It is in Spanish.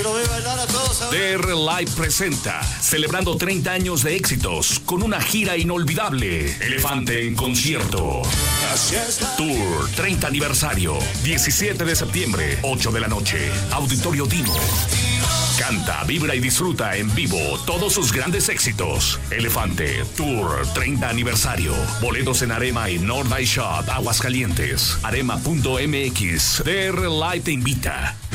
Quiero ver bailar a todos ahora. DR Live presenta, celebrando 30 años de éxitos, con una gira inolvidable. Elefante en concierto. Tour 30 aniversario. 17 de septiembre, 8 de la noche. Auditorio Dino. Canta, vibra y disfruta en vivo todos sus grandes éxitos. Elefante Tour 30 aniversario. Boletos en Arema y North Eye Shop, Aguascalientes. Arema.mx. DR Live te invita.